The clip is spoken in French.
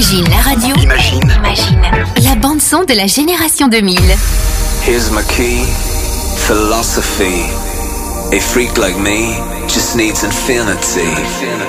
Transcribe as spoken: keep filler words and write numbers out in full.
Imagine la radio. Imagine. Imagine la bande son de la génération deux mille. Here's my key, philosophy. A freak like me just needs infinity.